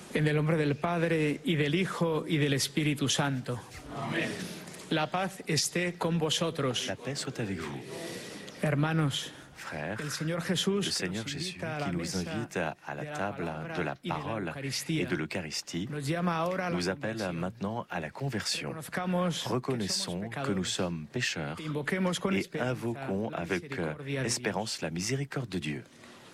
En el nombre del Padre, y del Hijo, y del Espíritu Santo. Amén. La paz esté con vosotros. La paix soit avec vous. Hermanos, Frères, el Señor le Jesús, Seigneur Jésus qui nous invite à la table de la parole et de l'Eucharistie nous appelle maintenant à la conversion. Reconnaissons que nous sommes pécheurs et invoquons avec espérance la miséricorde de Dieu.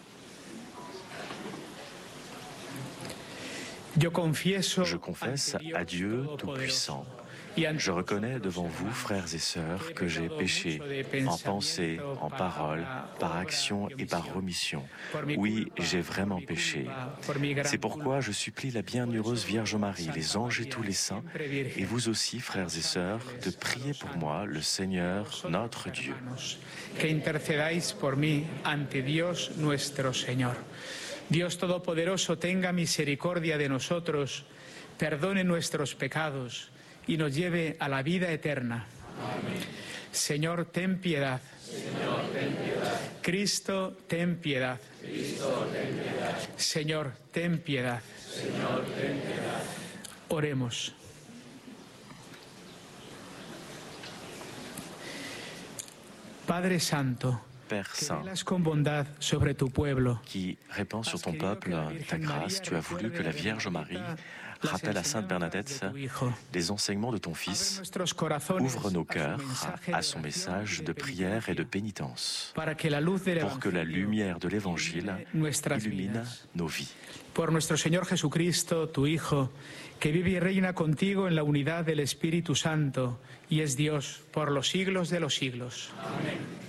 Je confesse à Dieu Tout-Puissant. Je reconnais devant vous, frères et sœurs, que j'ai péché en pensée, en parole, par action et par omission. Oui, j'ai vraiment péché. C'est pourquoi je supplie la bienheureuse Vierge Marie, les anges et tous les saints, et vous aussi, frères et sœurs, de prier pour moi, le Seigneur, notre Dieu. Que intercedáis por mí ante Dios nuestro Señor. Dios Todopoderoso, tenga misericordia de nosotros, perdone nuestros pecados y nos lleve a la vida eterna. Amén. Señor, ten piedad. Señor, ten piedad. Cristo, ten piedad. Cristo, ten piedad. Señor, ten piedad. Señor, ten piedad. Oremos. Padre Santo, Père Saint, qui répand sur ton peuple ta grâce, tu as voulu que la Vierge Marie rappelle à Sainte Bernadette les enseignements de ton Fils. Ouvre nos cœurs à son message de prière et de pénitence, pour que la lumière de l'Évangile illumine nos vies. Por nuestro Señor Jesucristo, tu Hijo, que vive y reina contigo en la unidad del Espíritu Santo, y es Dios por los siglos de los siglos. Amén.